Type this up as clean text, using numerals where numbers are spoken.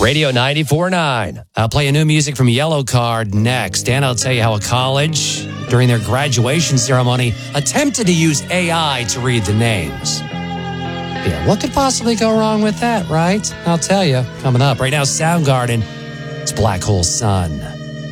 Radio 94.9. I'll play a new music from Yellow Card next. And I'll tell you how a college, during their graduation ceremony, attempted to use AI to read the names. Yeah, what could possibly go wrong with that, right? I'll tell you, coming up. Right now, Soundgarden, it's Black Hole Sun.